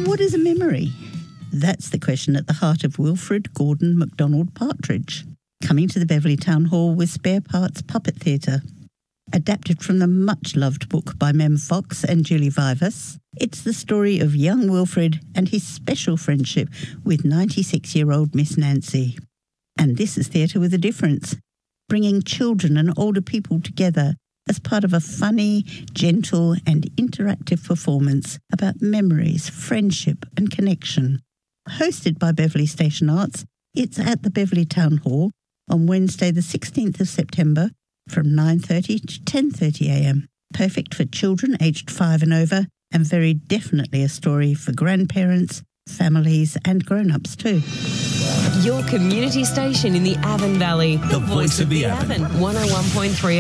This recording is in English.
What is a memory? That's the question at the heart of Wilfred Gordon MacDonald Partridge, coming to the Beverley Town Hall with Spare Parts Puppet Theatre. Adapted from the much-loved book by Mem Fox and Julie Vivas, it's the story of young Wilfred and his special friendship with 96-year-old Miss Nancy. And this is theatre with a difference, bringing children and older people together as part of a funny, gentle and interactive performance about memories, friendship and connection. Hosted by Beverley Station Arts, it's at the Beverley Town Hall on Wednesday the 16th of September from 9:30 to 10:30am. Perfect for children aged 5 and over, and very definitely a story for grandparents, families and grown-ups too. Your community station in the Avon Valley. The voice of the Avon. 101.3